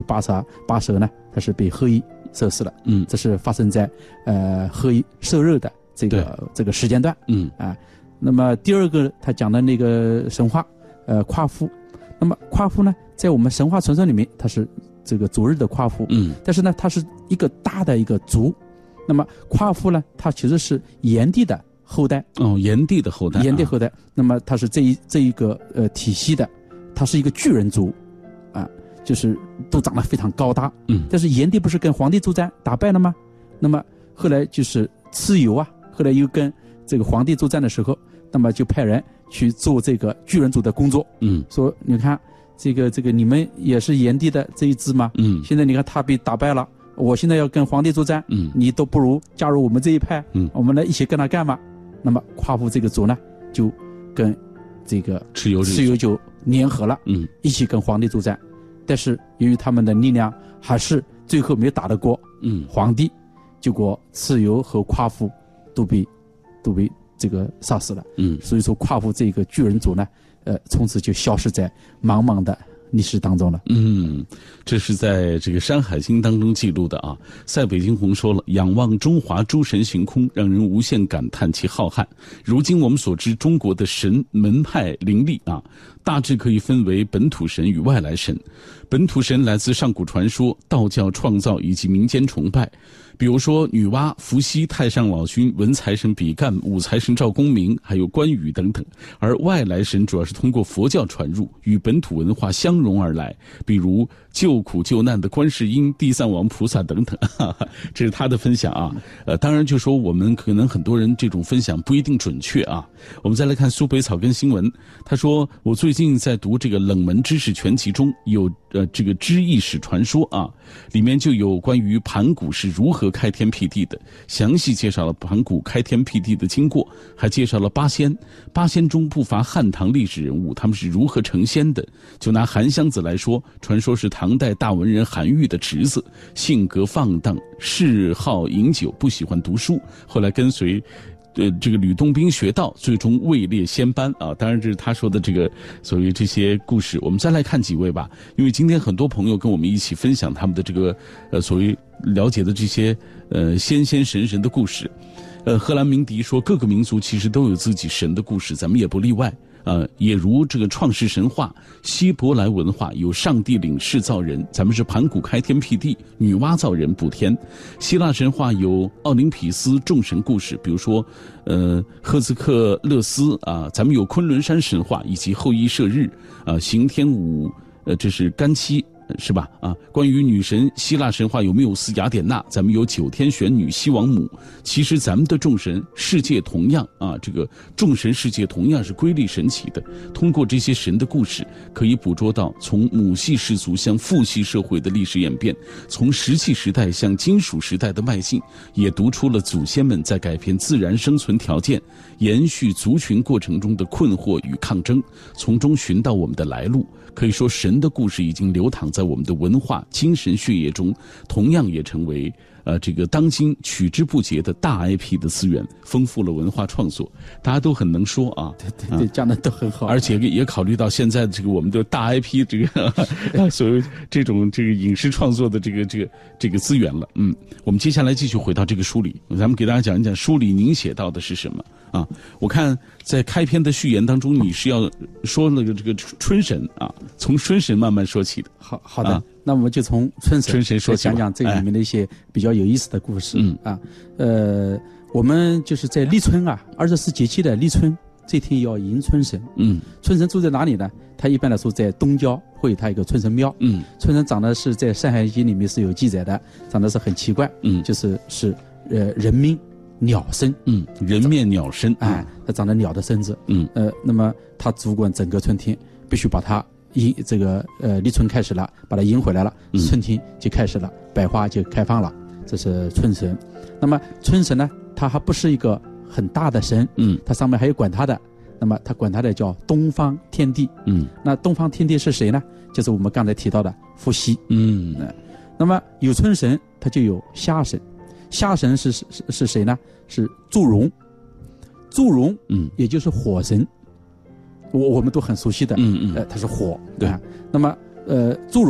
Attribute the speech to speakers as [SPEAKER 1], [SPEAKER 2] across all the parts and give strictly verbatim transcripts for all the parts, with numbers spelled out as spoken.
[SPEAKER 1] 八杀八蛇呢，它是被黑衣射死了。
[SPEAKER 2] 嗯，
[SPEAKER 1] 这是发生在呃黑衣射日的这个这个时间段。
[SPEAKER 2] 嗯
[SPEAKER 1] 啊，那么第二个他讲的那个神话，呃，夸父。那么夸父呢，在我们神话传说里面，它是这个昨日的夸父。
[SPEAKER 2] 嗯，
[SPEAKER 1] 但是呢，它是一个大的一个族。那么夸父呢，它其实是炎帝的后代。
[SPEAKER 2] 哦，炎帝的后代。
[SPEAKER 1] 炎帝后代。啊、那么它是这一这一个呃体系的，它是一个巨人族，啊，就是都长得非常高大。
[SPEAKER 2] 嗯，
[SPEAKER 1] 但是炎帝不是跟黄帝作战打败了吗？那么后来就是蚩尤啊，后来又跟这个黄帝作战的时候，那么就派人去做这个巨人族的工作。
[SPEAKER 2] 嗯，
[SPEAKER 1] 说你看这个这个你们也是炎帝的这一支吗？
[SPEAKER 2] 嗯，
[SPEAKER 1] 现在你看他被打败了，我现在要跟黄帝作战，
[SPEAKER 2] 嗯，
[SPEAKER 1] 你都不如加入我们这一派，
[SPEAKER 2] 嗯，
[SPEAKER 1] 我们来一起跟他干嘛？那么夸父这个族呢，就跟这个
[SPEAKER 2] 蚩尤
[SPEAKER 1] 蚩尤就联合了，
[SPEAKER 2] 嗯，
[SPEAKER 1] 一起跟黄帝作战。但是由于他们的力量还是最后没有打得过，
[SPEAKER 2] 嗯，
[SPEAKER 1] 黄帝，结果蚩尤和夸父都被都被这个杀死了。
[SPEAKER 2] 嗯，
[SPEAKER 1] 所以说夸父这个巨人族呢，呃，从此就消失在茫茫的历史当中了。
[SPEAKER 2] 嗯，这是在这个《山海经》当中记录的啊。塞北惊鸿说了，仰望中华诸神行空，让人无限感叹其浩瀚。如今我们所知，中国的神门派林立啊，大致可以分为本土神与外来神。本土神来自上古传说、道教创造以及民间崇拜，比如说女娲、伏羲、太上老君、文财神比干、武财神赵公明，还有关羽等等。而外来神主要是通过佛教传入，与本土文化相融而来，比如救苦救难的观世音、地藏王菩萨等等。哈哈，这是他的分享啊。呃，当然就说我们可能很多人这种分享不一定准确啊。我们再来看苏北草根新闻，他说我最近在读这个冷门知识全集中有呃这个知异史传说啊，里面就有关于盘古是如何开天辟地的，详细介绍了盘古开天辟地的经过，还介绍了八仙。八仙中不乏汉唐历史人物，他们是如何成仙的。就拿韩湘子来说，传说是唐代大文人韩愈的侄子，性格放荡，嗜好饮酒，不喜欢读书，后来跟随呃，这个吕洞宾学道，最终位列仙班啊！当然这是他说的这个所谓这些故事。我们再来看几位吧，因为今天很多朋友跟我们一起分享他们的这个呃所谓了解的这些呃仙仙神神的故事。呃，荷兰鸣笛说，各个民族其实都有自己神的故事，咱们也不例外。呃，也如这个创世神话，希伯来文化有上帝领事造人，咱们是盘古开天辟地，女娲造人补天。希腊神话有奥林匹斯众神故事，比如说，呃，赫兹克勒斯啊，咱们有昆仑山神话以及后羿射日啊，刑天舞，呃，这是干七。是吧？啊，关于女神，希腊神话有缪斯、雅典娜，咱们有九天玄女、西王母。其实咱们的众神世界同样啊，这个众神世界同样是瑰丽神奇的。通过这些神的故事，可以捕捉到从母系氏族向父系社会的历史演变，从石器时代向金属时代的迈进，也读出了祖先们在改变自然生存条件、延续族群过程中的困惑与抗争，从中寻到我们的来路。可以说，神的故事已经流淌在我们的文化精神血液中，同样也成为呃这个当今取之不竭的大 I P 的资源，丰富了文化创作。大家都很能说啊，
[SPEAKER 1] 对对对，讲的都很好，
[SPEAKER 2] 而且也考虑到现在这个我们的大 I P 这个所谓这种这个影视创作的这个这个这个资源了。嗯，我们接下来继续回到这个书里，咱们给大家讲一讲书里您写到的是什么啊？我看在开篇的序言当中，你是要说那个这个春神啊，从春神慢慢说起的。
[SPEAKER 1] 好好的，
[SPEAKER 2] 啊、
[SPEAKER 1] 那我们就从春神
[SPEAKER 2] 春神说起，
[SPEAKER 1] 讲讲这里面的一些比较有意思的故事。
[SPEAKER 2] 嗯
[SPEAKER 1] 啊，呃，我们就是在立春啊，二十四节气的立春这天要迎春神。
[SPEAKER 2] 嗯，
[SPEAKER 1] 春神住在哪里呢？它一般来说在东郊会有它一个春神庙。
[SPEAKER 2] 嗯，
[SPEAKER 1] 春神长得是在《山海经》里面是有记载的，长得是很奇怪。
[SPEAKER 2] 嗯，
[SPEAKER 1] 就是是呃人面鸟身。
[SPEAKER 2] 嗯，人面鸟身。
[SPEAKER 1] 哎，它长得鸟的身子。
[SPEAKER 2] 嗯，
[SPEAKER 1] 呃，那么它主管整个春天，必须把它迎这个呃立春开始了，把它迎回来了，春天就开始了，百花就开放了，这是春神。那么春神呢，它还不是一个很大的神，
[SPEAKER 2] 嗯，
[SPEAKER 1] 它上面还有管它的，那么它管它的叫东方天帝。
[SPEAKER 2] 嗯，
[SPEAKER 1] 那东方天帝是谁呢？就是我们刚才提到的伏羲。
[SPEAKER 2] 嗯，
[SPEAKER 1] 呃、那么有春神，它就有夏神。夏神是是是谁呢？是祝融。祝融，
[SPEAKER 2] 嗯，
[SPEAKER 1] 也就是火神。我我们都很熟悉的，
[SPEAKER 2] 嗯嗯，
[SPEAKER 1] 呃，它是火，
[SPEAKER 2] 对、
[SPEAKER 1] 啊。那么，呃，祝融呢，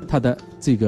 [SPEAKER 1] 它的这个